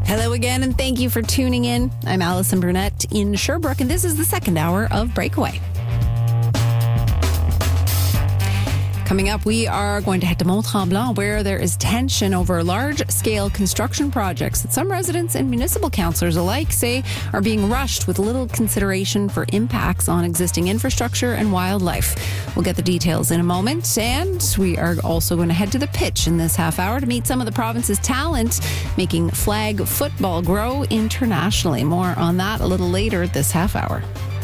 Hello again, and thank you for tuning in. I'm Allison Burnett in Sherbrooke, and this is the second hour of Breakaway. Coming up, we are going to head to Mont-Tremblant, where there is tension over large-scale construction projects that some residents and municipal councillors alike say are being rushed with little consideration for impacts on existing infrastructure and wildlife. We'll get the details in a moment, and we are also going to head to the pitch in this half hour to meet some of the province's talent making flag football grow internationally. More on that a little later this half hour.